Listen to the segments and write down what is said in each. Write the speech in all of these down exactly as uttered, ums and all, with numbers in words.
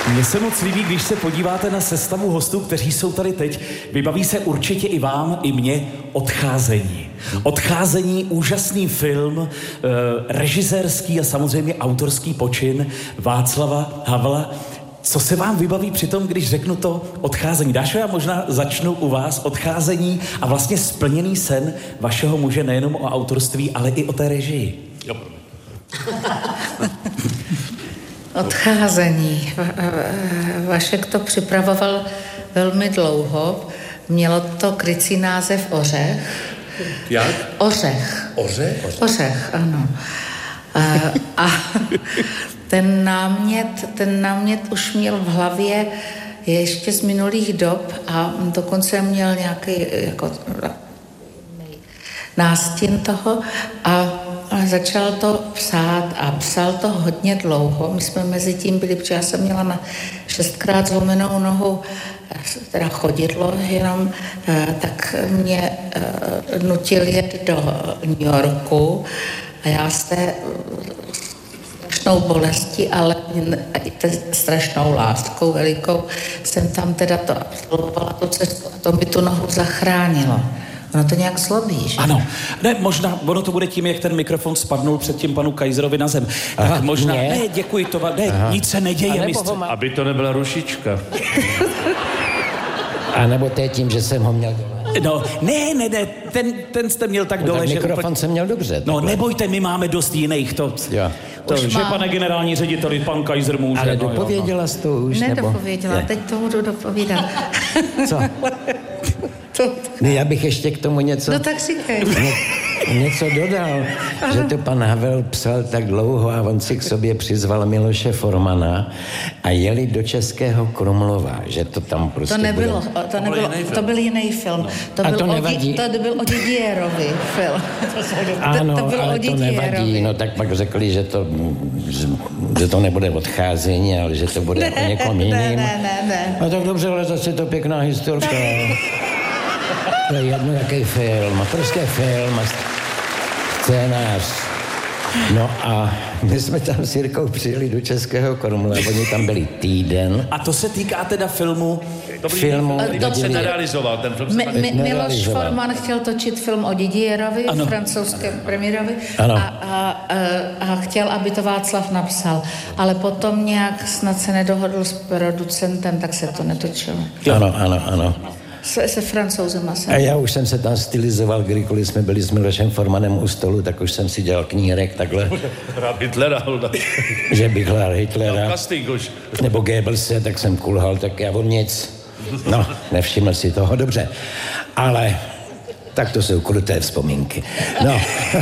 Mně se moc líbí, když se podíváte na sestavu hostů, kteří jsou tady teď. Vybaví se určitě i vám, i mně Odcházení. Odcházení, úžasný film, e, režisérský a samozřejmě autorský počin Václava Havla. Co se vám vybaví při tom, když řeknu to Odcházení? Dášo, já možná začnu u vás. Odcházení a vlastně splněný sen vašeho muže nejenom o autorství, ale i o té režii. Jo. Odcházení. Vašek to připravoval velmi dlouho. Mělo to krycí název Ořech. Jak? Ořech. Ořech? Ořech, ano. A, a ten námět, ten námět už měl v hlavě ještě z minulých dob a dokonce měl nějaký jako nástin toho a A začal to psát a psal to hodně dlouho. My jsme mezi tím byli, protože já jsem měla na šestkrát zlomenou nohu, teda chodidlo jenom, tak mě nutil jet do New Yorku a já s té strašnou bolestí, ale i strašnou láskou velikou jsem tam teda to absolvovala tu cestu a to mi tu nohu zachránilo. Ono to nějak zlobí, že? Ano. Ne, možná, ono to bude tím, jak ten mikrofon spadnul předtím panu Kaiserovi na zem. Aha, tak možná, ne, ne děkuji, to, ne, Aha. nic se neděje, mistře. Má... Aby to nebyla rušička. A nebo to je tím, že jsem ho měl dole. No, ne, ne, ne, ten, ten jste měl tak no, dole, tak že... mikrofon úplně... jsem měl dobře. No, takhle. nebojte, my máme dost jiných, to... Jo. To, že má... pane generální řediteli, pan Kaiser může... Ale no, dopověděla jsi to už, nebo... Nedopověděla, teď to budu dopovídat. Co? To... Ne, já bych ještě k tomu něco... No tak říkej. Ně, něco dodal, Aha. že to pan Havel psal tak dlouho a on si k sobě přizval Miloše Formana a jeli do Českého Krumlova, že to tam prostě... To nebylo, bylo... to, nebylo, to byl jiný film. No. To, byl to, nevadí. O, to byl o Didierovi film. Ano, to, to ale to nevadí. No tak pak řekli, že to, že to nebude Odcházení, ale že to bude ne, o někom jiným. Ne, ne, ne, ne. No tak dobře, ale zase to pěkná historka. To je jedno, jaký film, prostě film a scénář. No a my jsme tam s Jirkou přijeli do Českého Krumlova, oni tam byli týden. A to se týká teda filmu... Filmu... To se nerealizoval, ten film se Mi, mi, Miloš Forman chtěl točit film o Didierovi, francouzském premiérovi, a, a, a, a chtěl, aby to Václav napsal. Ale potom nějak snad se nedohodl s producentem, tak se to netočilo. Ano, ano, ano. Se, se Francouzem asi. A já už jsem se tam stylizoval, kdykoliv jsme byli s Milošem Formanem u stolu, tak už jsem si dělal knírek takhle. Hrát Hitlera, Holda. Že bych hrál Hitlera. No, nebo Goebbelse, tak jsem kulhal, tak já on nic. No, nevšiml si toho, dobře. Ale tak to jsou kruté vzpomínky. No.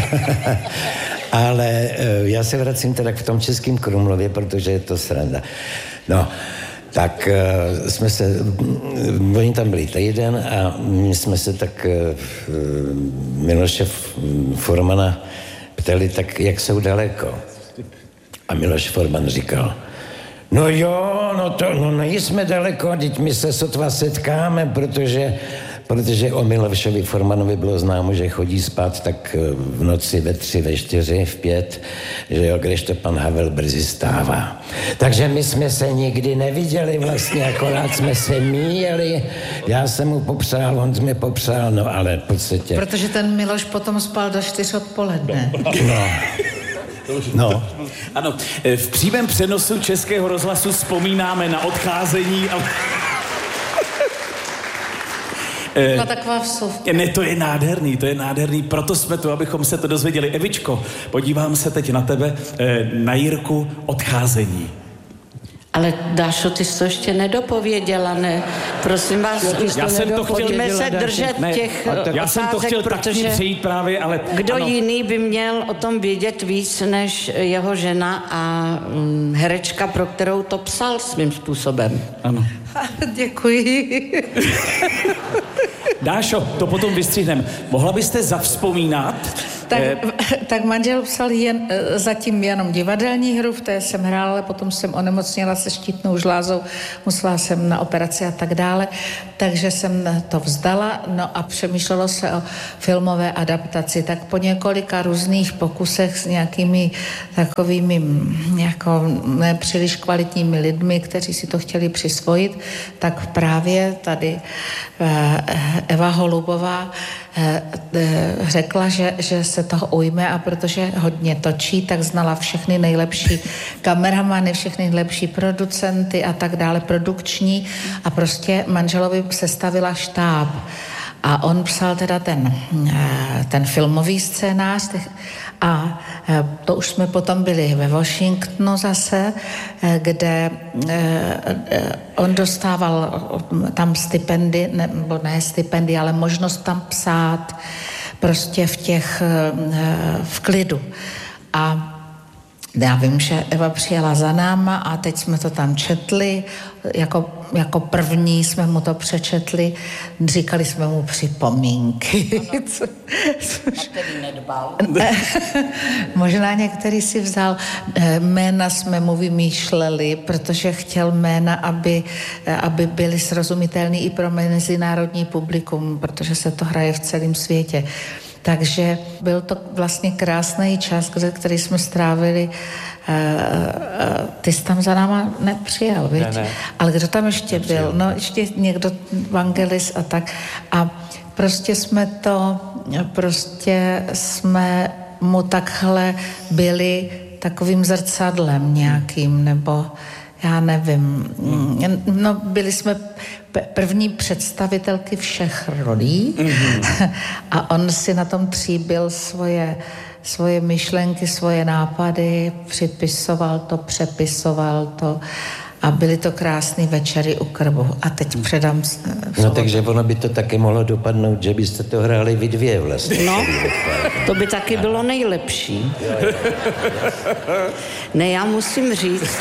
Ale já se vracím teda v tom Českém Krumlově, protože je to sranda. No, tak uh, jsme se, uh, oni tam byli týden a my jsme se tak uh, Miloše Formana ptali, tak jak jsou daleko. A Miloš Forman říkal, no jo, no to, no nejsme daleko, teď my se sotva setkáme, protože, protože o Milošovi Formanovi bylo známo, že chodí spát tak v noci ve tři, ve čtyři, v pět, že jo, kdežto pan Havel brzy stává. Takže my jsme se nikdy neviděli vlastně, akorát jsme se míjeli, já jsem mu popřál, on mi popřál, no ale v podstatě... Protože ten Miloš potom spal do čtyř odpoledne. No. No. Ano, v přímém přenosu Českého rozhlasu vzpomínáme na Odcházení. A... Byla taková vsuvka. Ne, to je nádherný, to je nádherný, proto jsme tu, abychom se to dozvěděli. Evičko, podívám se teď na tebe, na Jirku, Odcházení. Ale Dášo, ty jsi to ještě nedopověděla, ne? Prosím vás, já jsem to chtěl pojďme se držet ne, těch otázek, já jsem to chtěl taky přejít právě, ale... Kdo ano. jiný by měl o tom vědět víc, než jeho žena a hm, herečka, pro kterou to psal svým způsobem. Ano. Děkuji. Dášo, to potom vystřihneme. Mohla byste zavzpomínat? Tak, tak manžel psal jen, zatím jenom divadelní hru, v té jsem hrála, ale potom jsem onemocněla se štítnou žlázou, musela jsem na operaci a tak dále, takže jsem to vzdala, no a přemýšlelo se o filmové adaptaci, tak po několika různých pokusech s nějakými takovými jako nepříliš kvalitními lidmi, kteří si to chtěli přisvojit, tak právě tady Eva Holubová řekla, že, že se toho ujme a protože hodně točí, tak znala všechny nejlepší kameramany, všechny nejlepší producenty a tak dále, produkční a prostě manželovi sestavila štáb. A on psal teda ten, ten filmový scénář a to už jsme potom byli ve Washingtonu zase, kde on dostával tam stipendy, nebo ne stipendy, ale možnost tam psát prostě v těch, v klidu. A já vím, že Eva přijela za náma a teď jsme to tam četli, jako, jako první jsme mu to přečetli, říkali jsme mu připomínky. Co, což... A který nedbal. Možná některý si vzal, jména jsme mu vymýšleli, protože chtěl jména, aby, aby byly srozumitelný i pro mezinárodní publikum, protože se to hraje v celém světě. Takže byl to vlastně krásný čas, který jsme strávili. Ty jsi tam za náma nepřijel, viď? Ne, ne. Ale kdo tam ještě nepřijel. Byl? No ještě někdo, Vangelis a tak. A prostě jsme to, prostě jsme mu takhle byli takovým zrcadlem nějakým, nebo já nevím. No byli jsme první představitelky všech rolí mm-hmm. a on si na tom tříbil svoje, svoje myšlenky, svoje nápady, připisoval to, přepisoval to a byly to krásné večery u krbu. A teď předám... No takže ono by to taky mohlo dopadnout, že byste to hráli vy dvě vlastně. No, to by taky bylo nejlepší. Ne, já musím říct,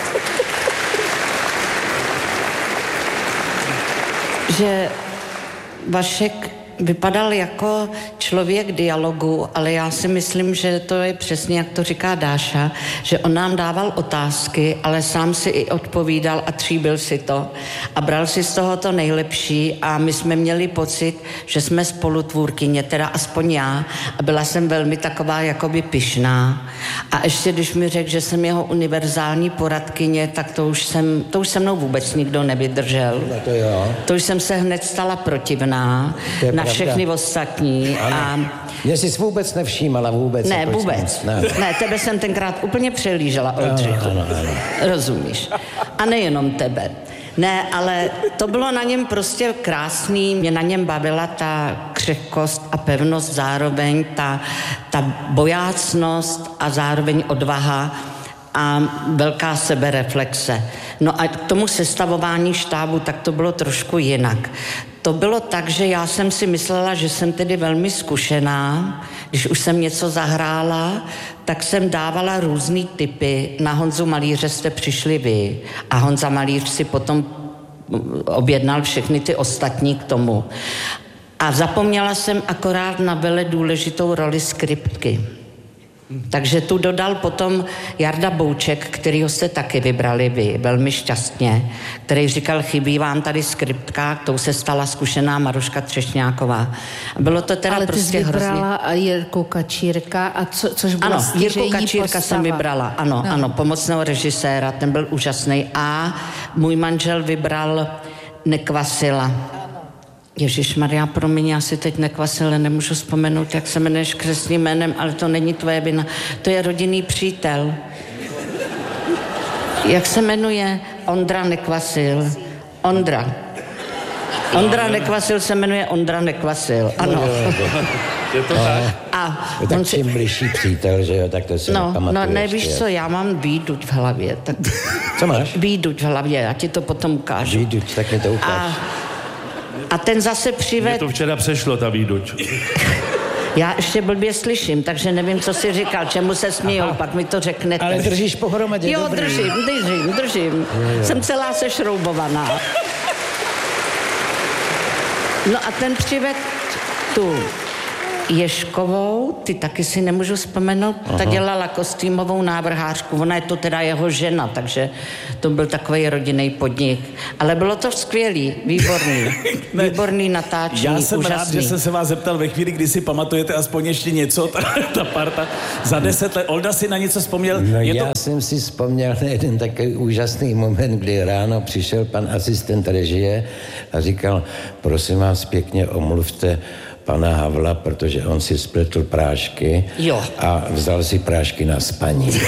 že Vašek vypadal jako člověk dialogu, ale já si myslím, že to je přesně, jak to říká Dáša, že on nám dával otázky, ale sám si i odpovídal a tříbil si to a bral si z toho to nejlepší a my jsme měli pocit, že jsme spolutvůrkyně, teda aspoň já, a byla jsem velmi taková jakoby pyšná. A ještě když mi řekl, že jsem jeho univerzální poradkyně, tak to už, jsem, to už se mnou vůbec nikdo nevydržel. No to jo. To už jsem se hned stala protivná na všechny ostatní. A... Mě jsi vůbec nevšímala vůbec. Ne, vůbec. Ne. ne, tebe jsem tenkrát úplně přelížela, Oldřichu. Ano, ano, ano. Rozumíš. A nejenom tebe. Ne, ale to bylo na něm prostě krásný. Mě na něm bavila ta křehkost a pevnost, zároveň ta, ta bojácnost a zároveň odvaha a velká sebereflexe. No a k tomu sestavování štábu, tak to bylo trošku jinak. To bylo tak, že já jsem si myslela, že jsem tedy velmi zkušená. Když už jsem něco zahrála, tak jsem dávala různý typy. Na Honzu Malíře jste přišli vy a Honza Malíř si potom objednal všechny ty ostatní k tomu. A zapomněla jsem akorát na vele důležitou roli skriptky. Takže tu dodal potom Jarda Bouček, kterýho jste taky vybrali vy, velmi šťastně, který říkal, chybí vám tady skriptka, k tou se stala zkušená Maruška Třešňáková. Bylo to teda ale prostě hrozně. Ale ty jsi vybrala Jirku Kačírka, a co, což byla ano, Jirku Kačírka postava. jsem vybrala, ano, no. ano, pomocného režiséra, ten byl úžasný. A můj manžel vybral Nekvasila. Ježišmarja, promiň, já si teď Nekvasila nemůžu vzpomenout, jak se jmenuješ křestním jménem, ale to není tvoje vina. To je rodinný přítel. Jak se jmenuje? Ondra Nekvasil. Ondra. Ondra Nekvasil se jmenuje Ondra Nekvasil, ano. Je to tak? A je tak on si... čím blížší přítel, že jo, tak to si no, nepamatuje. No, nevíš ještě. co, já mám výduť v hlavě. Tak... Co máš? Výduť v hlavě, já ti to potom ukážu. Výduť, tak mi to ukáž. A... A ten zase přived... Mě to včera přešlo, ta výduť. Já ještě blbě slyším, takže nevím, co jsi říkal, čemu se smějou, Aha. pak mi to řeknete. Ale držíš pohromadě, Jo, dobrý. držím, držím, držím. Jo, jo. Jsem celá sešroubovaná. No a ten přived tu Ježkovou, ty taky si nemůžu vzpomenout, ta dělala kostýmovou návrhářku, ona je to teda jeho žena, takže to byl takový rodinný podnik. Ale bylo to skvělý, výborný, výborný natáčení, Já jsem úžasný. rád, že jsem se vás zeptal ve chvíli, kdy si pamatujete aspoň ještě něco, ta, ta parta za deset let. Olda si na něco vzpomněl? No je já to... jsem si vzpomněl na jeden takový úžasný moment, kdy ráno přišel pan asistent režie a říkal, prosím vás pěkně omluvte pana Havla, protože on si spletl prášky jo. a vzal si prášky na spaní.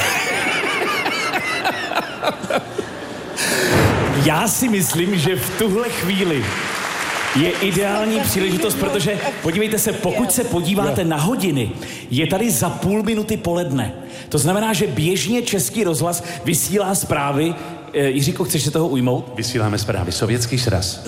Já si myslím, že v tuhle chvíli je ideální příležitost, protože podívejte se, pokud se podíváte na hodiny, je tady za půl minuty poledne. To znamená, že běžně Český rozhlas vysílá zprávy. E, Jiříko, chceš se toho ujmout? Vysíláme zprávy. Sovětský sraz.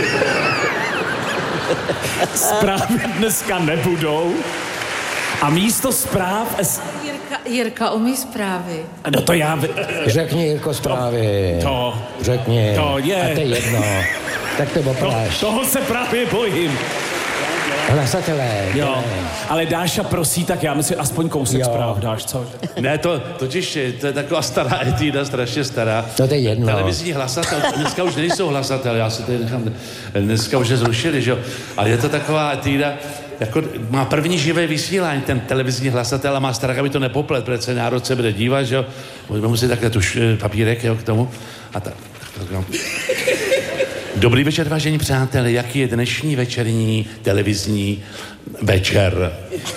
Zprávy dneska nebudou. A místo zpráv... Jirka, Jirka umí zprávy. No to já... Řekni, Jirko, zprávy. To... Řekni. To je... A to je jedno. Tak to To, opráš. toho se právě bojím. Hlasatelé. Jo, ale Dáša prosí, tak já myslím, aspoň kousek Jo. zpráv dáš, co? Ne, to totiž je, to je taková stará etída, strašně stará. To je jedno. Televizní hlasatel, dneska už nejsou hlasatel, já si tady nechám, dneska už je zrušili, že jo. Ale je to taková etída, jako má první živé vysílání, ten televizní hlasatel a má strach, aby to nepoplet, protože se národ se bude dívat, že jo. Můžeme muset takhle tu papírek, jo, k tomu. A tak, tak, tak, tak. Dobrý večer, vážení přátelé, jaký je dnešní večerní televizní večer?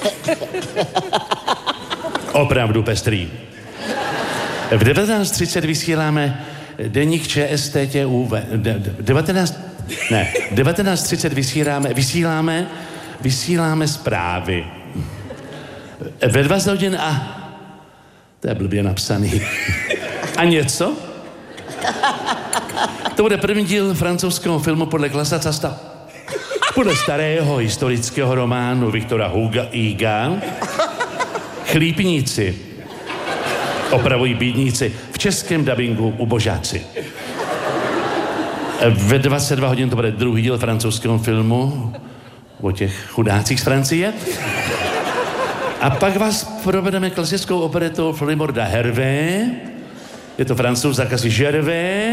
Opravdu pestrý. V devatenáct třicet vysíláme deník ČSTTUV. devatenáct Ne, devatenáct třicet vysíláme, vysíláme, vysíláme zprávy. Ve dvacet hodin a... To je blbě napsaný. A něco? To bude první díl francouzského filmu podle Klasa Casta. Podle starého historického románu Viktora Huga Chlípníci. Opravují bídníci. V českém dabingu ubožáci. Ve dvacet dva hodin to bude druhý díl francouzského filmu o těch chudácích z Francie. A pak vás provedeme klasickou operetou Flimorda Hervé. Je to Francouz, zakazí Žervé.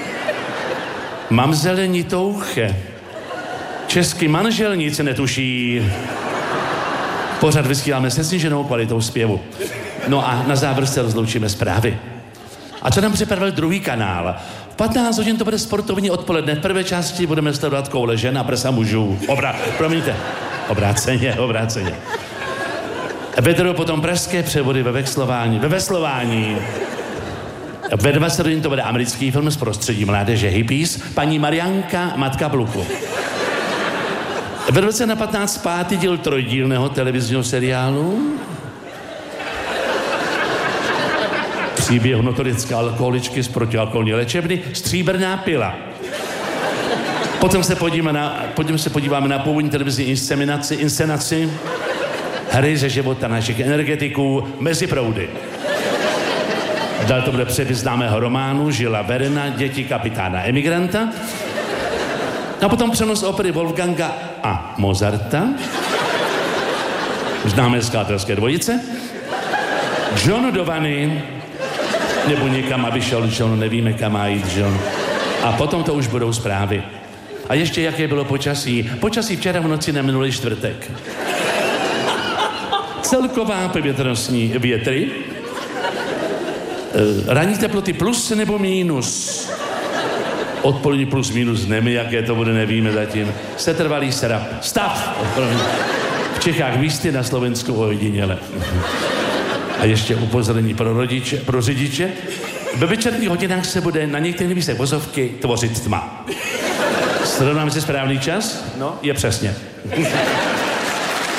Mamzele touche. Český manžel nic netuší. Pořád vysíláme se sníženou kvalitou zpěvu. No a na závěr se rozloučíme zprávy. A co nám připravil druhý kanál? V patnáct hodin to bude sportovní odpoledne. V prvé části budeme sledovat koule žen a prsa mužů. Obra... Promiňte. Obráceně, obráceně. Vedro potom pražské převody ve vexlování, ve veslování. Ve dvacet hodin to bude americký film z prostředí mládeže hippies, paní Marianka, matka Bluku. Ve dvacet na patnáct pátý díl trojdílného televizního seriálu. Příběh notorické alkoholičky z protialkoholní léčebny Stříbrná pila. Potom se podíváme na, potom se podíváme na původní televizní inscenaci, inscenaci hry ze života našich energetiků Mezi proudy. Dál to bude přepis známého románu Žila Verena, Děti kapitána emigranta. A potom přenos opery Wolfganga a Mozarta. Známé skladatelské dvojice. John do vany. Nebo někam, aby šel John, nevíme, kam má jít John. A potom to už budou zprávy. A ještě jaké bylo počasí. Počasí včera v noci na minulý čtvrtek. Celková povětrnostní větry. Ranní teploty plus nebo mínus? Odpolední plus minus, nevím, jaké to bude, nevíme zatím. Setrvalý serap. Stav! V Čechách výsty, na Slovensku ojediněle. A ještě upozornění pro rodiče, pro řidiče. Ve večerních hodinách se bude na některých místech vozovky tvořit tma. Srovnáme si správný čas? No, je přesně.